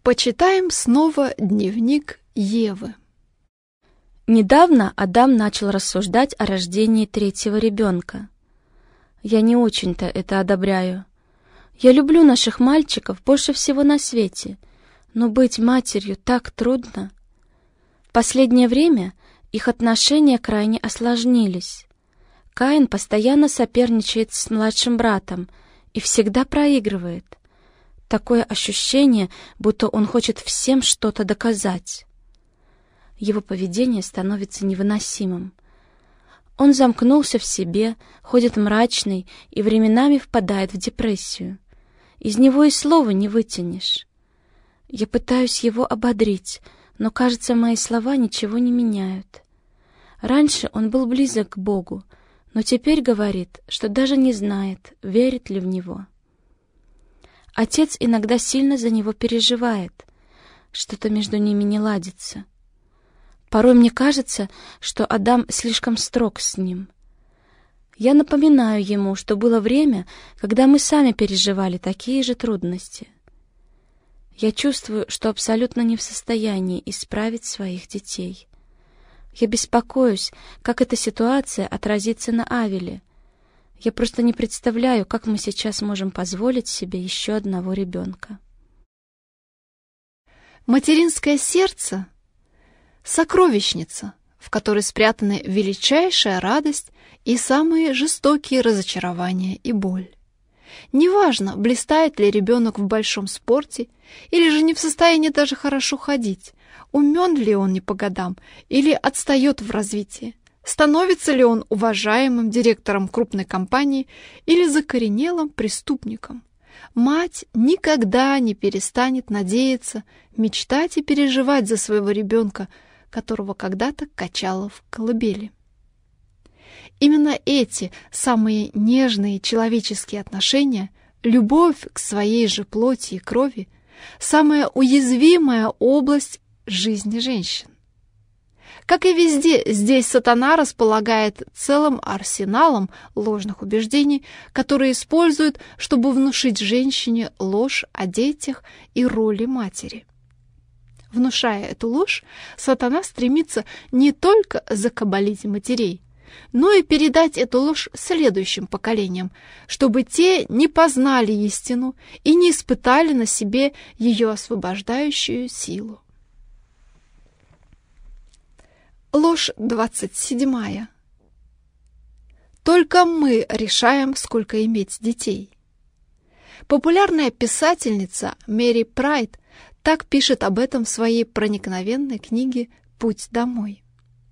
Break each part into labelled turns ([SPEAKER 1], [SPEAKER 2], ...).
[SPEAKER 1] Почитаем снова дневник Евы.
[SPEAKER 2] Недавно Адам начал рассуждать о рождении третьего ребенка. Я не очень-то это одобряю. Я люблю наших мальчиков больше всего на свете, но быть матерью так трудно. В последнее время их отношения крайне осложнились. Каин постоянно соперничает с младшим братом и всегда проигрывает. Такое ощущение, будто он хочет всем что-то доказать. Его поведение становится невыносимым. Он замкнулся в себе, ходит мрачный и временами впадает в депрессию. Из него и слова не вытянешь. Я пытаюсь его ободрить, но, кажется, мои слова ничего не меняют. Раньше он был близок к Богу, но теперь говорит, что даже не знает, верит ли в Него. Отец иногда сильно за него переживает. Что-то между ними не ладится. Порой мне кажется, что Адам слишком строг с ним. Я напоминаю ему, что было время, когда мы сами переживали такие же трудности. Я чувствую, что абсолютно не в состоянии исправить своих детей. Я беспокоюсь, как эта ситуация отразится на Авеле. Я просто не представляю, как мы сейчас можем позволить себе еще одного ребенка.
[SPEAKER 1] Материнское сердце — сокровищница, в которой спрятаны величайшая радость и самые жестокие разочарования и боль. Неважно, блистает ли ребенок в большом спорте, или же не в состоянии даже хорошо ходить, умен ли он не по годам, или отстает в развитии, становится ли он уважаемым директором крупной компании или закоренелым преступником. Мать никогда не перестанет надеяться, мечтать и переживать за своего ребенка, которого когда-то качала в колыбели. Именно эти самые нежные человеческие отношения, любовь к своей же плоти и крови, самая уязвимая область жизни женщин. Как и везде, здесь сатана располагает целым арсеналом ложных убеждений, которые используют, чтобы внушить женщине ложь о детях и роли матери. Внушая эту ложь, сатана стремится не только закабалить матерей, но и передать эту ложь следующим поколениям, чтобы те не познали истину и не испытали на себе ее освобождающую силу. Ложь 27. Только мы решаем, сколько иметь детей. Популярная писательница Мэри Прайд так пишет об этом в своей проникновенной книге «Путь домой».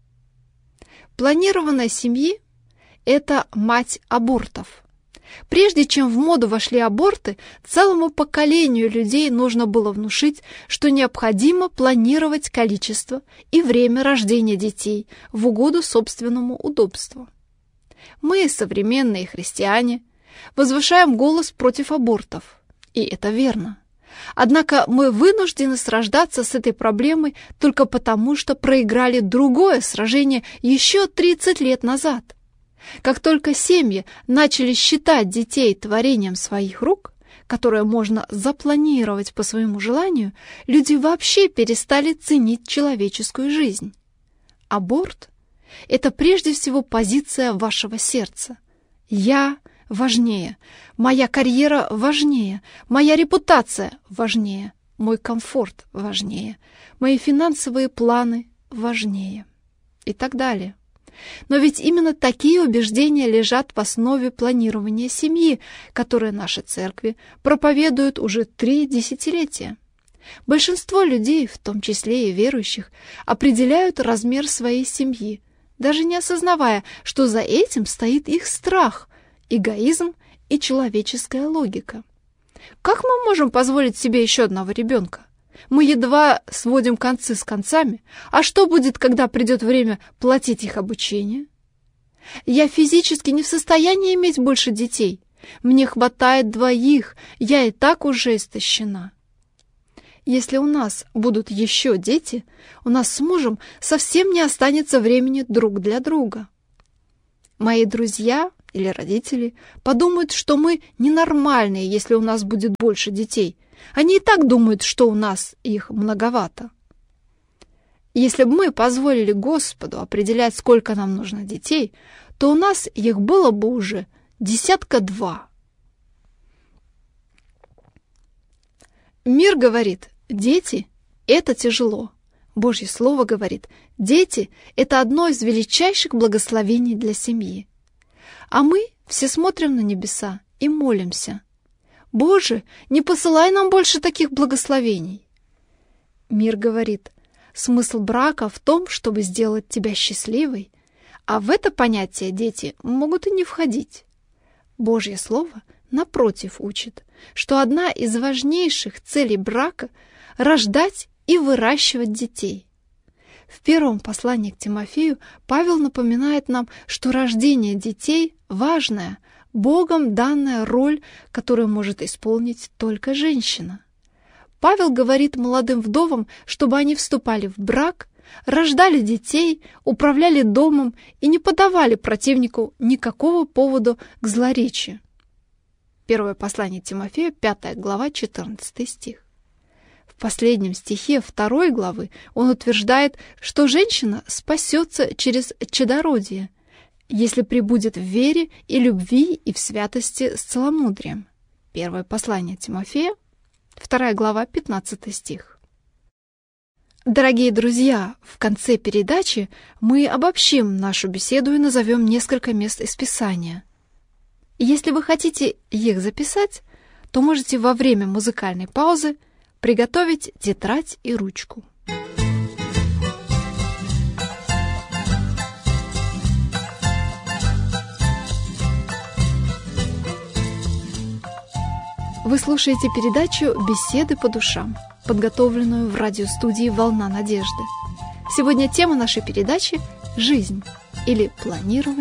[SPEAKER 1] Планирование семьи – это мать абортов. Прежде чем в моду вошли аборты, целому поколению людей нужно было внушить, что необходимо планировать количество и время рождения детей в угоду собственному удобству. Мы, современные христиане, возвышаем голос против абортов, и это верно. Однако мы вынуждены сражаться с этой проблемой только потому, что проиграли другое сражение еще 30 лет назад. Как только семьи начали считать детей творением своих рук, которое можно запланировать по своему желанию, люди вообще перестали ценить человеческую жизнь. Аборт – это прежде всего позиция вашего сердца. Я важнее, моя карьера важнее, моя репутация важнее, мой комфорт важнее, мои финансовые планы важнее и так далее. Но ведь именно такие убеждения лежат в основе планирования семьи, которое наши церкви проповедуют уже 3 десятилетия. Большинство людей, в том числе и верующих, определяют размер своей семьи, даже не осознавая, что за этим стоит их страх, эгоизм и человеческая логика. Как мы можем позволить себе еще одного ребенка? Мы едва сводим концы с концами. А что будет, когда придет время платить их обучение? Я физически не в состоянии иметь больше детей. Мне хватает 2, я и так уже истощена. Если у нас будут еще дети, у нас с мужем совсем не останется времени друг для друга. Мои друзья или родители подумают, что мы ненормальные, если у нас будет больше детей, Они и так думают, что у нас их многовато. Если бы мы позволили Господу определять, сколько нам нужно детей, то у нас их было бы уже 2. Мир говорит: дети – это тяжело. Божье Слово говорит: дети – это одно из величайших благословений для семьи. А мы все смотрим на небеса и молимся: Боже, не посылай нам больше таких благословений. Мир говорит: смысл брака в том, чтобы сделать тебя счастливой, а в это понятие дети могут и не входить. Божье Слово, напротив, учит, что одна из важнейших целей брака – рождать и выращивать детей. В первом послании к Тимофею Павел напоминает нам, что рождение детей – важная, Богом данная роль, которую может исполнить только женщина. Павел говорит молодым вдовам, чтобы они вступали в брак, рождали детей, управляли домом и не подавали противнику никакого повода к злоречию. Первое послание Тимофею, 5 глава, 14 стих. В последнем стихе 2 главы он утверждает, что женщина спасется через чадородие, если пребудет в вере и любви и в святости с целомудрием. Первое послание Тимофея, 2 глава, 15 стих. Дорогие друзья, в конце передачи мы обобщим нашу беседу и назовем несколько мест из Писания. Если вы хотите их записать, то можете во время музыкальной паузы приготовить тетрадь и ручку. Вы слушаете передачу «Беседы по душам», подготовленную в радиостудии «Волна надежды». Сегодня тема нашей передачи – «Жизнь» или «Планирование».